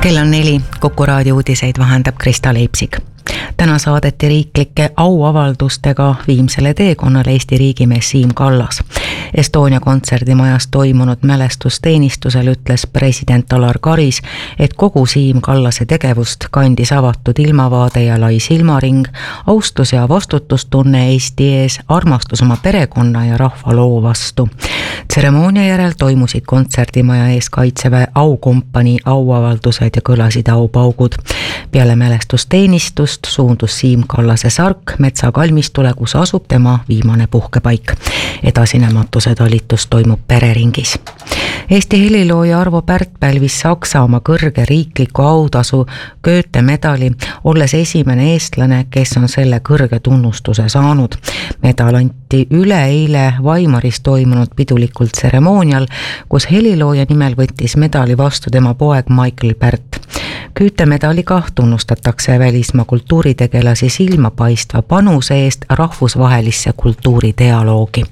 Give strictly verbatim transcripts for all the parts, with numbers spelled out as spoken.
Kell on neli, Kuku raadio uudiseid vahendab Krista Leipsik. Täna saadeti riiklike auavaldustega viimsele teekonnale Eesti riigimees Siim Kallas. Estonia kontserdimajas toimunud mälestusteenistusel ütles president Alar Karis, et kogu Siim Kallase tegevust kandis avatud ilmavaade ja lai silmaring, austus ja vastutustunne Eesti ees, armastus oma perekonna ja rahva loo vastu. Tseremoonia järel toimusid kontserdimaja ees Kaitseväe aukompanii auavaldused ja kõlasid aupaugud. Peale mälestusteenistust suundus Siim Kallase sark metsakalmistule, kus asub tema viimane puhkepaik. Edasine matuse talitus toimub pereringis. Eesti helilooja Arvo Pärt pälvis Saksamaa kõrge riikliku autasu Goethe medali, olles esimene eestlane, kes on selle kõrge tunnustuse saanud. Medal anti üleeile Weimaris toimunud pidulikul tseremoonial, kus helilooja nimel võttis medali vastu tema poeg Michael Pärt. Goethe medaliga tunnustatakse välismaa kultuuritegelasi silmapaistva panuse eest rahvusvahelisse kultuuridialoogi.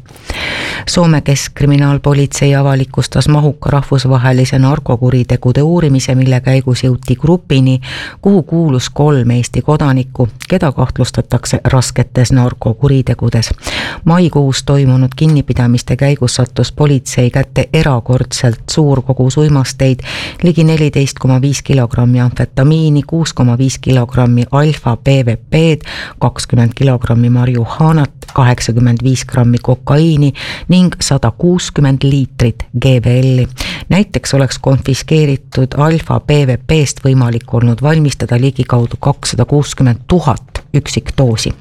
Soome keskkriminaalpolitsei avalikustas mahuka rahvusvahelise narkokuritegude uurimise, mille käigus jõuti grupini, kuhu kuulus kolm Eesti kodanikku, keda kahtlustatakse rasketes narkokuritegudes. Maikuus toimunud kinnipidamiste käigus sattus politsei kätte erakordselt suur kogus uimasteid, ligi neliteist koma viis kilogrammi amfetamiini, kuus koma viis kilogrammi alfa P V P-d, kakskümmend kilogrammi marihuanat, kaheksakümmend viis grammi kokaiini ning sada kuuskümmend liitrit G V L-i. Näiteks oleks konfiskeeritud alfa P V P-st võimalik olnud valmistada ligikaudu kakssada kuuskümmend tuhat üksikdoosi.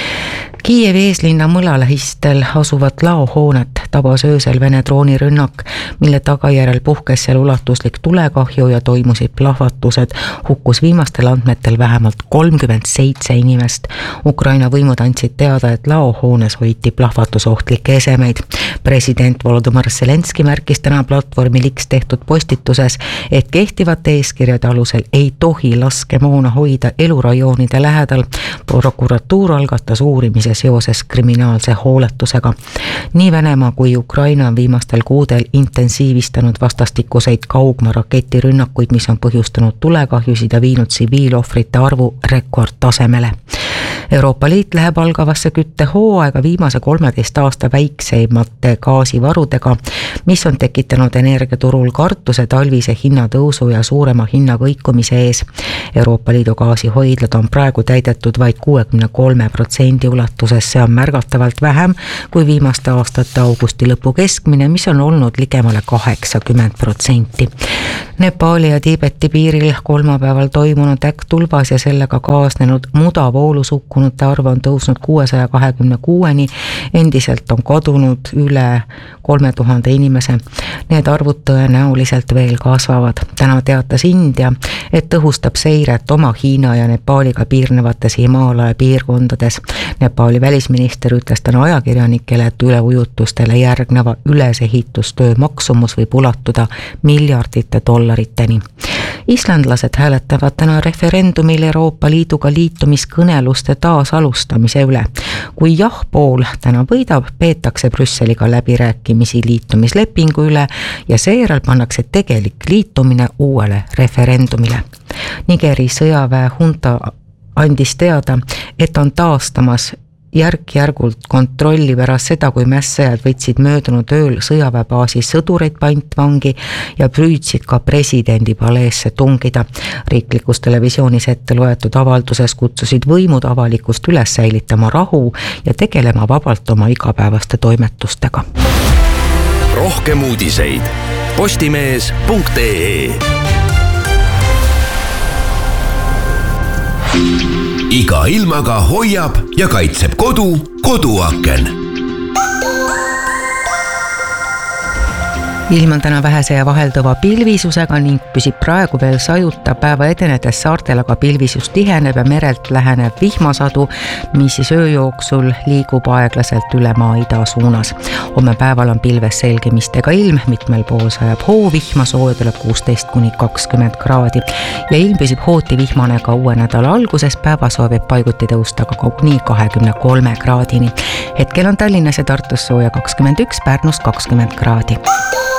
Kiievi eeslinna mõlalähistel asuvat laohoonet tabas öösel Vene droonirünnak, mille tagajärel puhkes seal ulatuslik tulekahju ja toimusid plahvatused. Hukkus viimastel andmetel vähemalt kolmkümmend seitse inimest. Ukraina võimud andsid teada, et laohoones hoiti plahvatusohtlikke esemeid. President Volodõmõr Zelenski märkis täna platvormi X tehtud postituses, et kehtivate eeskirjade alusel ei tohi laskemoona hoida elurajoonide lähedal. Prokuratuur algatas uurimise seoses kriminaalse hooletusega. Nii Venemaa kui Ukraina on viimastel kuudel intensiivistanud vastastikuseid kaugmaa raketirünnakuid, mis on põhjustanud tulekahjusid ja viinud tsiviilohvrite arvu rekordtasemele. Euroopa Liit läheb algavasse küttehooaega viimase kolmeteist aasta väikseimate gaasivarudega, mis on tekitanud energiaturul kartuse talvise hinnatõusu ja suurema hinnakõikumise ees. Euroopa Liidu gaasihoidlad on praegu täidetud vaid kuuekümne kolme protsendi ulatuses, see on märgatavalt vähem kui viimaste aastate augusti lõpu keskmine, mis on olnud ligemale kaheksakümmend protsenti. Nepaali ja Tiibeti piiril kolmapäeval toimunud äkktulvas ja sellega kaasnenud mudavoolus hukkunute arv on tõusnud kuuesaja kahekümne kuueni, endiselt on kadunud üle kolme tuhande inimese. Need arvud tõenäoliselt veel kasvavad. Täna teatas India, et tõhustab seiret oma Hiina ja Nepaaliga piirnevates Himaalaja piirkondades. Nepaali välisminister ütles täna ajakirjanikele, et üleujutustele järgneva ülesehitustöö maksumus võib ulatuda miljardite dollariteni. Islandlased hääletavad täna referendumil Euroopa Liiduga liitumiskõneluste taas alustamise üle. Kui jah pool täna võidab, peetakse Brüsseliga läbirääkimisi liitumislepingu üle ja seejärel pannakse tegelik liitumine uuele referendumile. Nigeri sõjaväe hunta andis teada, et on taastamas järk-järgult kontrolli pärast seda, kui mässajad võtsid möödunud ööl sõjaväebaasi sõdureid pantvangi ja prüüdsid ka presidendi paleesse tungida. Riiklikus televisioonis ette loetud avalduses kutsusid võimud avalikkust üles säilitama rahu ja tegelema vabalt oma igapäevaste toimetustega. Rohkem uudiseid postimees punkt ee. Iga ilmaga hoiab ja kaitseb kodu koduaken. Ilm on täna vähese ja vahelduva pilvisusega ning püsib praegu veel sajuta. Päeva edenedes saartel aga pilvisus tiheneb ja merelt läheneb vihmasadu, mis siis öö jooksul liigub aeglaselt üle maa ida suunas. Homme päeval on pilves selgemistega ilm, mitmel pool sajab hoovihma, sooja tuleb kuusteist kuni kakskümmend kraadi ja ilm püsib hooti vihmane ka uue nädala alguses. Päeva soovib paiguti tõusta ka koguni kahekümne kolme kraadini. Hetkel on Tallinnas ja Tartus sooja kakskümmend üks, Pärnus kakskümmend kraadi.